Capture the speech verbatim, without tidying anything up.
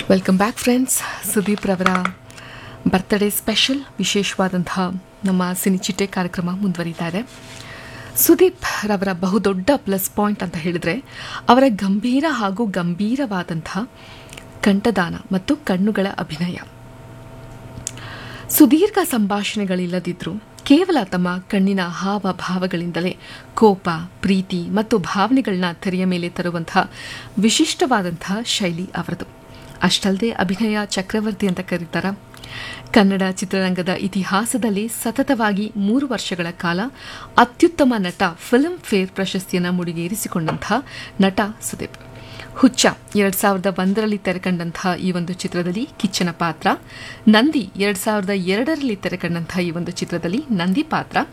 Welcome back friends. Sudeep ರವರ birthday special ವಿಶೇಷವಾದಂತಹ ನಮ್ಮ ಸಿನಿಚಿಟ್ಟೆ ಕಾರ್ಯಕ್ರಮ ಮುಂದುವರಿತಾ ಇದೆ. ಸುದೀಪ್ ರವರ ಬಹುದೊಡ್ಡ ಪ್ಲಸ್ ಪಾಯಿಂಟ್ ಅಂತ ಹೇಳಿದ್ರೆ ಅವರ ಗಂಭೀರ ಹಾಗೂ ಗಂಭೀರವಾದಂತಹ ಕಂಠದಾನ ಮತ್ತು ಕಣ್ಣುಗಳ ಅಭಿನಯ. ಸುದೀರ್ಘ ಸಂಭಾಷಣೆಗಳಿಲ್ಲದಿದ್ರೂ ಕೇವಲ ತಮ್ಮ ಕಣ್ಣಿನ ಹಾವಭಾವಗಳಿಂದಲೇ ಕೋಪ, ಪ್ರೀತಿ ಮತ್ತು ಭಾವನೆಗಳನ್ನ ತೆರೆಯ ಮೇಲೆ ತರುವಂತಹ ವಿಶಿಷ್ಟವಾದಂತಹ ಶೈಲಿ ಅವರದು. ಅಷ್ಟಲ್ಲದೆ ಅಭಿನಯ ಚಕ್ರವರ್ತಿ ಅಂತ ಕರೀತಾರ. ಕನ್ನಡ ಚಿತ್ರರಂಗದ ಇತಿಹಾಸದಲ್ಲಿ ಸತತವಾಗಿ ಮೂರು ವರ್ಷಗಳ ಕಾಲ ಅತ್ಯುತ್ತಮ ನಟ ಫಿಲ್ಮ್ ಫೇರ್ ಪ್ರಶಸ್ತಿಯನ್ನು ಮುಡಿಗೇರಿಸಿಕೊಂಡಂತಹ ನಟ ಸುದೀಪ್. ಹುಚ್ಚ ಎರಡ್ ಸಾವಿರದ ಒಂದರಲ್ಲಿ ತೆರೆಕಂಡಂತಹ ಈ ಒಂದು ಚಿತ್ರದಲ್ಲಿ ಕಿಚ್ಚನ ಪಾತ್ರ, ನಂದಿ ಎರಡ್ ಸಾವಿರದ ಎರಡರಲ್ಲಿ ತೆರೆಕಂಡಂತಹ ಈ ಒಂದು ಚಿತ್ರದಲ್ಲಿ ನಂದಿ ಪಾತ್ರ,